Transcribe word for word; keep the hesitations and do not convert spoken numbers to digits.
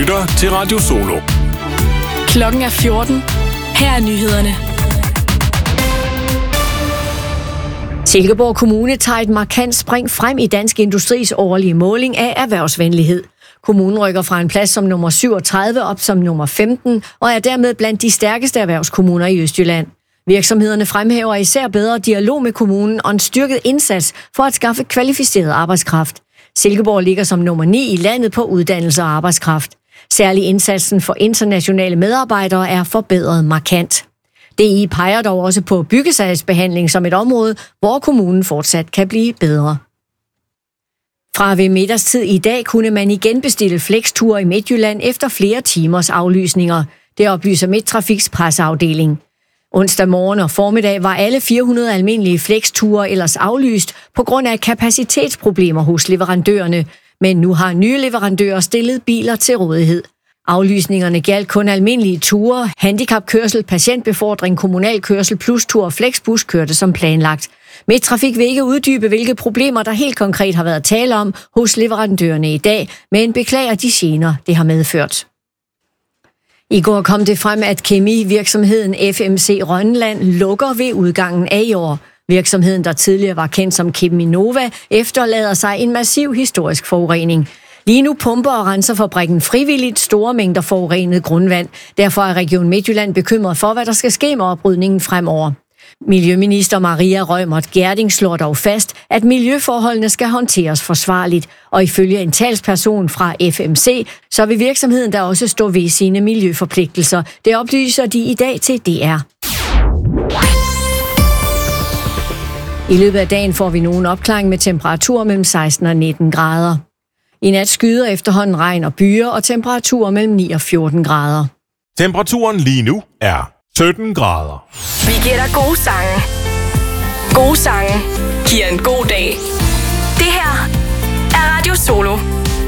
lytter til Radio Solo. Klokken er fjorten. Her er nyhederne. Silkeborg Kommune tager et markant spring frem i Dansk Industris årlige måling af erhvervsvenlighed. Kommunen rykker fra en plads som nummer syvogtredive op som nummer femten og er dermed blandt de stærkeste erhvervskommuner i Østjylland. Virksomhederne fremhæver især bedre dialog med kommunen og en styrket indsats for at skaffe kvalificeret arbejdskraft. Silkeborg ligger som nummer ni i landet på uddannelse og arbejdskraft. Særlig indsatsen for internationale medarbejdere er forbedret markant. D I peger dog også på byggesagsbehandling som et område, hvor kommunen fortsat kan blive bedre. Fra ved middagstid i dag kunne man igen bestille flexture i Midtjylland efter flere timers aflysninger. Det oplyser Midttrafiks presseafdeling. Onsdag morgen og formiddag var alle fire hundrede almindelige flexture ellers aflyst på grund af kapacitetsproblemer hos leverandørerne, men nu har nye leverandører stillet biler til rådighed. Aflysningerne galt kun almindelige ture, handicapkørsel, patientbefordring, kommunalkørsel plus tur og flexbus kørte som planlagt. Midttrafik vil ikke uddybe, hvilke problemer der helt konkret har været tale om hos leverandørerne i dag, men beklager de gener, det har medført. I går kom det frem, at kemivirksomheden F M C Rønland lukker ved udgangen af i år. Virksomheden, der tidligere var kendt som Cheminova, efterlader sig en massiv historisk forurening. Lige nu pumper og renser fabrikken frivilligt store mængder forurenet grundvand. Derfor er Region Midtjylland bekymret for, hvad der skal ske med oprydningen fremover. Miljøminister Maria Reumert Gjerding slår dog fast, at miljøforholdene skal håndteres forsvarligt, og ifølge en talsperson fra F M C, så vil virksomheden der også stå ved sine miljøforpligtelser. Det oplyser de i dag til D R. I løbet af dagen får vi nogen opklaring med temperaturer mellem seksten og nitten grader. I nat skyder efterhånden regn og byer og temperaturer mellem ni og fjorten grader. Temperaturen lige nu er sytten grader. Vi giver dig gode sange. Gode sange giver en god dag. Det her er Radio Solo.